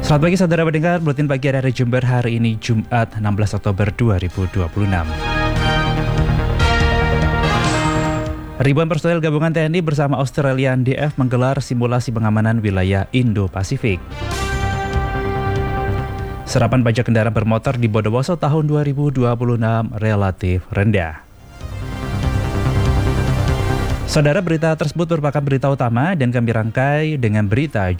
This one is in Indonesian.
Selamat pagi saudara pendengar, Buletin Pagi RRI Jember hari ini Jumat 16 Oktober 2026. Ribuan personel gabungan TNI bersama Australian DF menggelar simulasi pengamanan wilayah Indo-Pasifik. Serapan pajak kendaraan bermotor di Bondowoso tahun 2026 relatif rendah. Saudara, berita tersebut merupakan berita utama dan kami rangkai dengan berita